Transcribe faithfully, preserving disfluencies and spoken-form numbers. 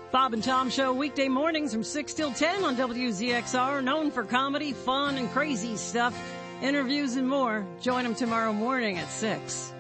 Bob and Tom Show weekday mornings from six till ten on W Z X R, known for comedy, fun, and crazy stuff, interviews, and more. Join them tomorrow morning at six.